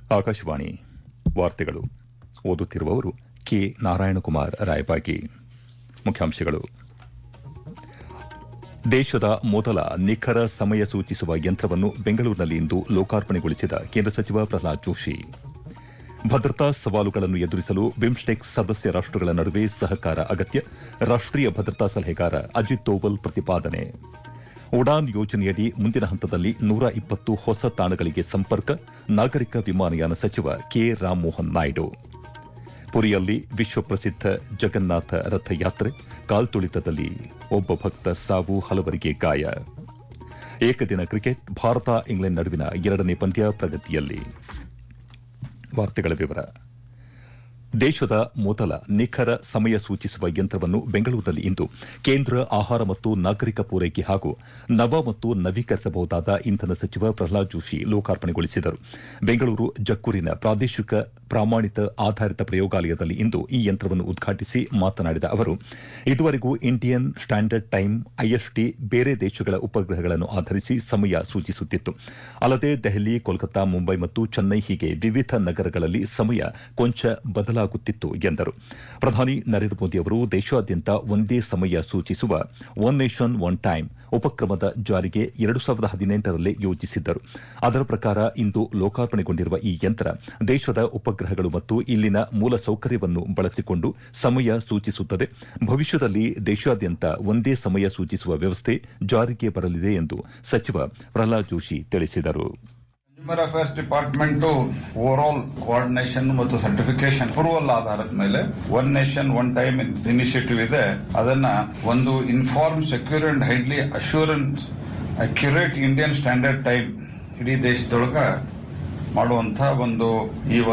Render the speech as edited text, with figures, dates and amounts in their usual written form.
ಆಕಾಶವಾಣಿ ವಾರ್ತೆಗಳು ಓದುತ್ತಿರುವವರು ಕೆ ನಾರಾಯಣಕುಮಾರ್ ರಾಯಬಾಗಿ. ಮುಖ್ಯಾಂಶಗಳು. ದೇಶದ ಮೊದಲ ನಿಖರ ಸಮಯ ಸೂಚಿಸುವ ಯಂತ್ರವನ್ನು ಬೆಂಗಳೂರಿನಲ್ಲಿಂದು ಲೋಕಾರ್ಪಣೆಗೊಳಿಸಿದ ಕೇಂದ್ರ ಸಚಿವ ಪ್ರಹ್ಲಾದ್ ಜೋಶಿ. ಭದ್ರತಾ ಸವಾಲುಗಳನ್ನು ಎದುರಿಸಲು ಬಿಮ್ಸ್ಟೆಕ್ ಸದಸ್ಯ ರಾಷ್ಟಗಳ ನಡುವೆ ಸಹಕಾರ ಅಗತ್ಯ, ರಾಷ್ಟೀಯ ಭದ್ರತಾ ಸಲಹೆಗಾರ ಅಜಿತ್ ದೋವಲ್ ಪ್ರತಿಪಾದನೆ. ಉಡಾನ್ ಯೋಜನೆಯಡಿ ಮುಂದಿನ ಹಂತದಲ್ಲಿ 120 ಹೊಸ ತಾಣಗಳಿಗೆ ಸಂಪರ್ಕ, ನಾಗರಿಕ ವಿಮಾನಯಾನ ಸಚಿವ ಕೆ ರಾಮಮೋಹನ್ ನಾಯ್ಡು. ಪುರಿಯಲ್ಲಿ ವಿಶ್ವಪ್ರಸಿದ್ಧ ಜಗನ್ನಾಥ ರಥಯಾತ್ರೆ, ಕಾಲ್ತುಳಿತದಲ್ಲಿ ಒಬ್ಬ ಭಕ್ತ ಸಾವು, ಹಲವರಿಗೆ ಗಾಯ. ಏಕದಿನ ಕ್ರಿಕೆಟ್, ಭಾರತ ಇಂಗ್ಲೆಂಡ್ ನಡುವಿನ 2ನೇ ಪಂದ್ಯ ಪ್ರಗತಿಯಲ್ಲಿ. ವಾರ್ತೆಗಳ ವಿವರ. ದೇಶದ ಮೊದಲ ನಿಖರ ಸಮಯ ಸೂಚಿಸುವ ಯಂತ್ರವನ್ನು ಬೆಂಗಳೂರಿನಲ್ಲಿ ಇಂದು ಕೇಂದ್ರ ಆಹಾರ ಮತ್ತು ನಾಗರಿಕ ಪೂರೈಕೆ ಹಾಗೂ ನವ ಮತ್ತು ನವೀಕರಿಸಬಹುದಾದ ಇಂಧನ ಸಚಿವ ಪ್ರಹ್ಲಾದ್ ಜೋಶಿ ಲೋಕಾರ್ಪಣೆಗೊಳಿಸಿದರು. ಬೆಂಗಳೂರು ಜಕ್ಕೂರಿನ ಪ್ರಾದೇಶಿಕ ಪ್ರಮಾಣಿತ ಆಧಾರಿತ ಪ್ರಯೋಗಾಲಯದಲ್ಲಿ ಇಂದು ಈ ಯಂತ್ರವನ್ನು ಉದ್ಘಾಟಿಸಿ ಮಾತನಾಡಿದ ಅವರು, ಇದುವರೆಗೂ ಇಂಡಿಯನ್ ಸ್ಟ್ಯಾಂಡರ್ಡ್ ಟೈಮ್ ಐಎಸ್ಟಿ ಬೇರೆ ದೇಶಗಳ ಉಪಗ್ರಹಗಳನ್ನು ಆಧರಿಸಿ ಸಮಯ ಸೂಚಿಸುತ್ತಿತ್ತು. ಅಲ್ಲದೆ ದೆಹಲಿ, ಕೋಲ್ಕತ್ತಾ, ಮುಂಬೈ ಮತ್ತು ಚೆನ್ನೈ ಹೀಗೆ ವಿವಿಧ ನಗರಗಳಲ್ಲಿ ಸಮಯ ಕೊಂಚ ಬದಲಾಗುತ್ತಿತ್ತು ಎಂದರು. ಪ್ರಧಾನಿ ನರೇಂದ್ರ ಮೋದಿ ಅವರು ದೇಶಾದ್ಯಂತ ಒಂದೇ ಸಮಯ ಸೂಚಿಸುವ ಒನ್ ನೇಷನ್ ಒನ್ ಟೈಮ್ ಉಪಕ್ರಮದ ಜಾರಿಗೆ 2018ರಲ್ಲೇ ಯೋಜಿಸಿದ್ದರು. ಅದರ ಪ್ರಕಾರ ಇಂದು ಲೋಕಾರ್ಪಣೆಗೊಂಡಿರುವ ಈ ಯಂತ್ರ ದೇಶದ ಉಪಗ್ರಹಗಳು ಮತ್ತು ಇಲ್ಲಿನ ಮೂಲಸೌಕರ್ಯವನ್ನು ಬಳಸಿಕೊಂಡು ಸಮಯ ಸೂಚಿಸುತ್ತದೆ. ಭವಿಷ್ಯದಲ್ಲಿ ದೇಶಾದ್ಯಂತ ಒಂದೇ ಸಮಯ ಸೂಚಿಸುವ ವ್ಯವಸ್ಥೆ ಜಾರಿಗೆ ಬರಲಿದೆ ಎಂದು ಸಚಿವ ಪ್ರಹ್ಲಾದ್ ಜೋಶಿ ತಿಳಿಸಿದರು. Consumer affairs department over coordination ಮತ್ತು ಸರ್ಟಿಫಿಕೇಶನ್ ಅಪ್ರೂವಲ್ ಆಧಾರದ ಮೇಲೆ one nation one time initiative ಇದೆ. ಅದನ್ನ ಒಂದು inform, secure and highly assurance accurate Indian standard time ಇಡೀ ದೇಶದೊಳಗ ಮಾಡುವಂತಹ ಒಂದು